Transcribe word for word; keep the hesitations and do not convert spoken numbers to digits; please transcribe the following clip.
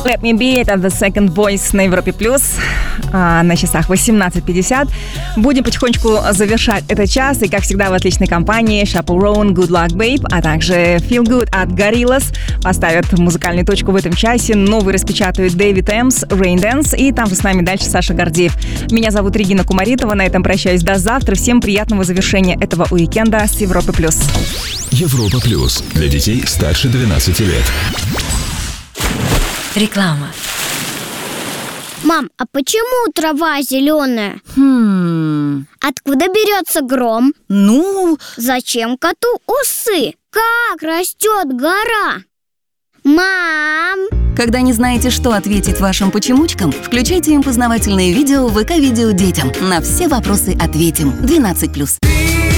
Let Me Be, это The Second Voice на Европе Плюс. А, на часах восемнадцать пятьдесят. Будем потихонечку завершать этот час. И, как всегда, в отличной компании Chaperone, Good Luck Babe, а также Feel Good от Gorillaz поставят музыкальную точку в этом часе. Новый распечатают Дэвид Эмс, Rain Dance. И там же с нами дальше Саша Гордеев. Меня зовут Регина Кумаритова. На этом прощаюсь до завтра. Всем приятного завершения этого уикенда с Европы Плюс. Европа Плюс. Для детей старше двенадцати лет. Реклама. Мам, а почему трава зеленая? Хм. Откуда берется гром? Ну... Зачем коту усы? Как растет гора? Мам! Когда не знаете, что ответить вашим почемучкам, включайте им познавательные видео в ВК-видео детям. На все вопросы ответим. двенадцать плюс.